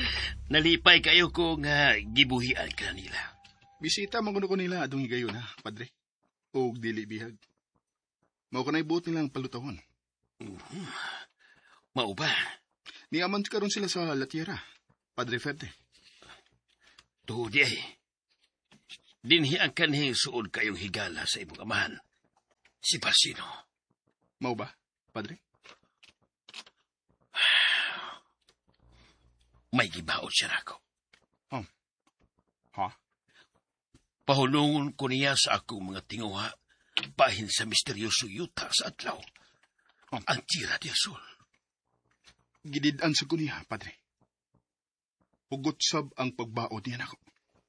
Nalipay kayo ko nga gibuhian ka nila. Bisita man ko nila adong higayon ha, padre. O dili bihag. Mao kanay buot nilang palutahon. Mao ba? Niaman karon sila sa Latiera, Padre Ferte. Tuod ay. Dinhi ang kanhing suod kayong higala sa imong amahan. Si Parsino. Mao ba, Padre? May gibaon siya nako. Ha? Pahulungon ko niya sa akong mga tinguha bahin sa misteryoso yuta sa adlaw. Ang tira di asul. Gidid-an sa kuniya, Padre. Hugot sab ang pagbaod niya nako.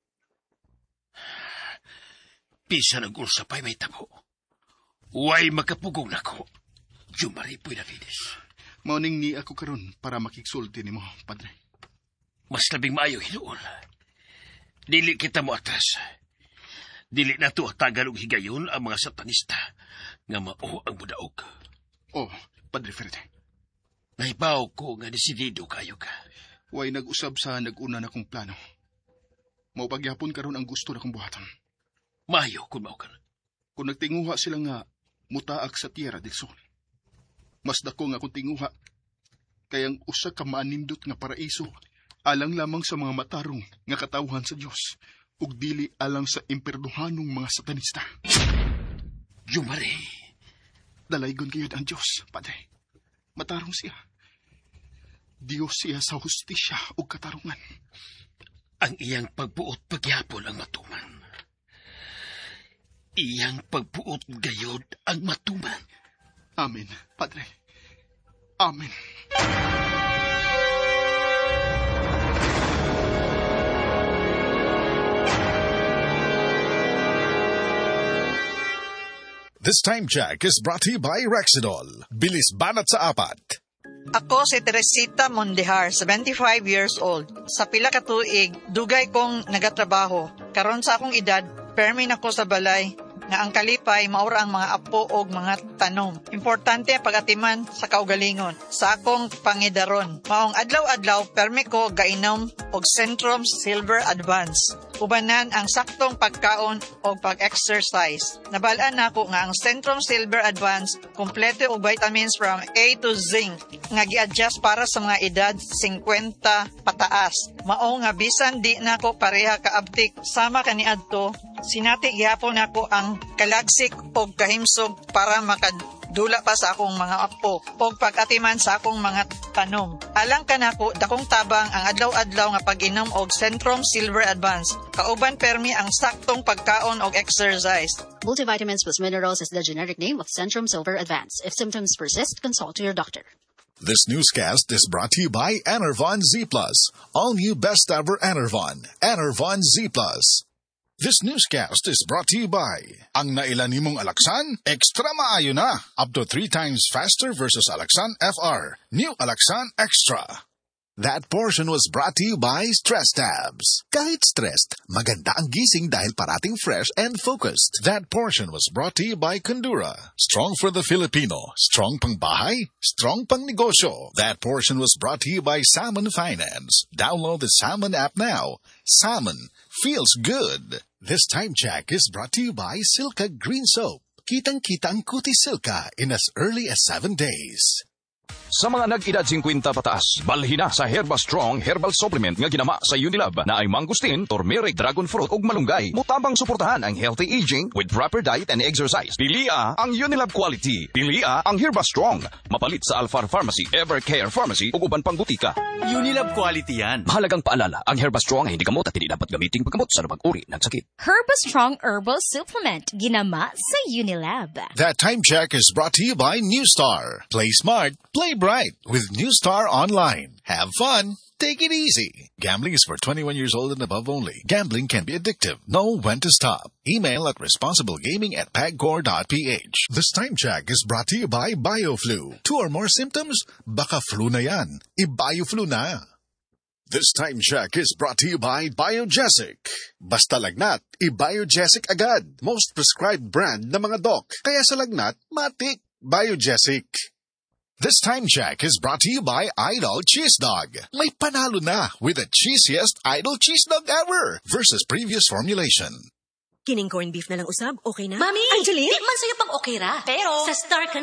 Pisa nag-ursapay may tabo. Huwag makapugong nako. Jumaripoy na kinis. Mauning ni ako karon para makiksulti ni mo, Padre. Mas labing maayo hinuol. Dili kita mo atras. Dili na to tagalog higayon ang mga satanista nga mao ang budaog. Oh, Padre Ferte. Nahibaw ko nga desidido kayo ka. Way nag-usab sa nag-una na kong plano. Maupagyapon karon ang gusto na kong buhaton. Mayo kung mao ka. Kung nagtinguha sila nga mutaak sa Tierra del Sol. Mas dako nga kung tinguha kayang usa ka maanindot nga paraiso alang lamang sa mga matarong nga katawhan sa Dios ug dili alang sa imperduhanong mga satanista. Jumari. Dalaygon kayod ang Dios, Padre. Matarong siya. Dios siya sa hustisya ug katarungan. Ang iyang pagbuot pagyapon ang matuman. Iyang pagbuot gayod ang matuman. Amen, Padre. Amen. This time check is brought to you by Rexidol. Bilis banat sa apat. Ako si Teresita Mondehar, 75 years old. Sa pila ka tuig, dugay kong nagatrabaho. Karon sa akong edad, permi nako sa balay nga ang kalipay maura ang mga apo og mga tanom. Importante ang pag-atiman sa kaugalingon sa akong pangidaron. Maong adlaw-adlaw permi ko gainom og Centrum Silver Advance. Ubanan ang saktong pagkaon o pag-exercise. Nabalaan nako nga ang Centrum Silver Advance kompleto og vitamins from A to zinc nga gi-adjust para sa mga edad 50 pataas. Mao nga bisan di nako pareha kaabtik sama kaniadto, sinati gyapon nako ang kalagsik og kahimsog para makadula pa sa akong mga apo og pag-atiman sa akong mga tanom. Alang kanako dakong tabang ang adlaw-adlaw nga pag-inom og Centrum Silver Advance. Kauban permi ang saktong pagkaon og exercise. Multivitamins plus minerals is the generic name of Centrum Silver Advance. If symptoms persist, consult your doctor. This newscast is brought to you by Enervon Z+. All new best ever Enervon. Enervon Z+. This newscast is brought to you by ang nailan nimong Alaxan, extra maayo na. Up to 3 times faster versus Alaxan FR. New Alaxan Extra. That portion was brought to you by Stress Tabs. Kahit stressed, maganda ang gising dahil parating fresh and focused. That portion was brought to you by Condura. Strong for the Filipino. Strong pang bahay. Strong pang negosyo. That portion was brought to you by Salmon Finance. Download the Salmon app now. Salmon feels good. This time check is brought to you by Silka Green Soap. Kitang-kita ang Kuti Silka in as early as 7 days. Sa mga nag-edad 50 pataas, balhin na sa Herba Strong Herbal Supplement nga ginama sa Unilab na ay mangustin, turmeric, dragon fruit ug malunggay. Mutabang suportahan ang healthy aging with proper diet and exercise. Pilia ang Unilab quality. Pilia ang Herba Strong. Mapalit sa Alfar Pharmacy, Evercare Pharmacy ug uban pang butika. Unilab quality yan. Mahalagang paalala, ang Herba Strong ay hindi gamot at hindi dapat gamiting paggamot sa anumang uri ng sakit. Herba Strong Herbal Supplement. Ginama sa Unilab. That time check is brought to you by New Star. Play smart, play bright with New Star Online. Have fun. Take it easy. Gambling is for 21 years old and above only. Gambling can be addictive. Know when to stop. Email at responsiblegaming@pagcor.ph. This time check is brought to you by BioFlu. 2 or more symptoms? Baka flu na yan. I-BioFlu na. This time check is brought to you by Biogesic. Basta lagnat, i-Biogesic agad. Most prescribed brand ng mga doc. Kaya sa lagnat, matik. Biogesic. This time check is brought to you by Idol Cheese Dog. May panalo na with the cheesiest Idol Cheese Dog ever versus previous formulation. Kining corned beef na lang usab, okay na? Mami! Angeline? Di man sa'yo pang okay ra. Pero, sa Star